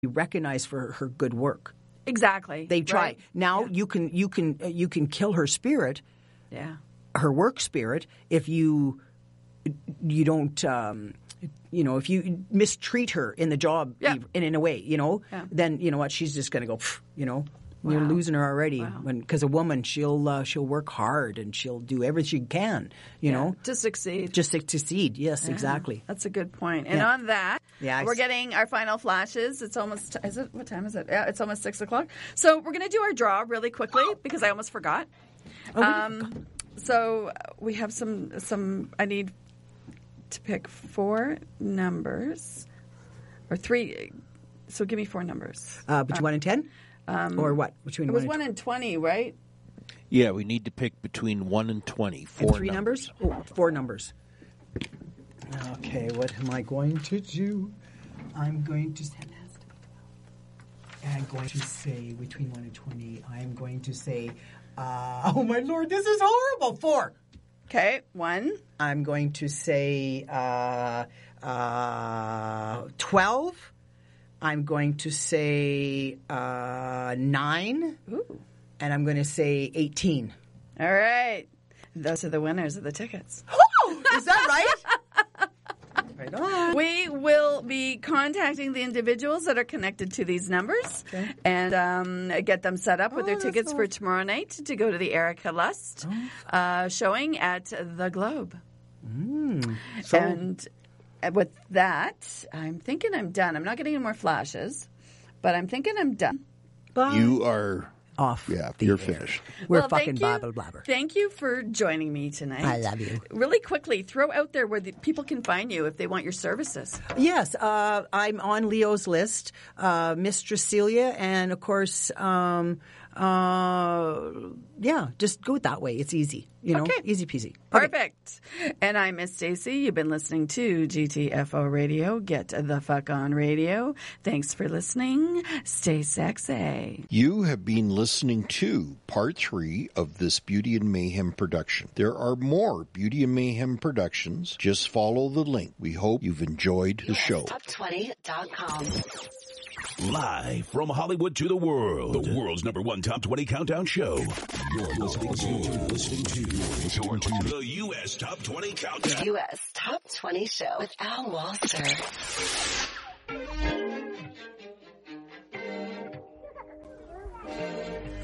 recognized for her good work. Exactly. They try. Right. Now you can kill her spirit, her work spirit, if you don't if you mistreat her in the job in a way, then you know what, she's just going to go, We're losing her already. Because a woman, she'll work hard and she'll do everything she can, to succeed. Just to succeed. Yes, exactly. That's a good point. And on that, Yeah, we're getting our final flashes. It's almost, what time is it? Yeah, it's almost 6 o'clock. So we're going to do our draw really quickly because I almost forgot. So we have some, I need to pick 4 numbers or 3. So give me 4 numbers. Between 1 and 10? Or what? Between it was 1 and 20, right? Yeah, we need to pick between 1 and 20. 4 and 3 numbers? Oh, 4 numbers. Okay, what am I going to do? I'm going to say between 1 and 20. I'm going to say, oh my Lord, this is horrible. 4. Okay, 1. I'm going to say 12. I'm going to say 9. Ooh. And I'm going to say 18. All right. Those are the winners of the tickets. Oh, is that right? Right on. We will be contacting the individuals that are connected to these numbers and get them set up with their tickets for tomorrow night to go to the Erica Lust showing at the Globe. And with that, I'm thinking I'm done. I'm not getting any more flashes, but I'm thinking I'm done. Bye. You are off. Yeah, you're finished. We're fucking blabber blabber. Thank you for joining me tonight. I love you. Really quickly, throw out there where the people can find you if they want your services. Yes, I'm on Leo's list, Mistress Celia, and of course, just go that way. It's easy, easy peasy. Perfect. Okay. And I'm Miss Stacy. You've been listening to GTFO Radio. Get the fuck on radio. Thanks for listening. Stay sexy. You have been listening to part 3 of this Beauty and Mayhem production. There are more Beauty and Mayhem productions. Just follow the link. We hope you've enjoyed the show. Top20.com. Live from Hollywood to the world, the world's #1 Top 20 Countdown Show. You're listening to the U.S. Top 20 Countdown. The U.S. Top 20 Show with Al Walser.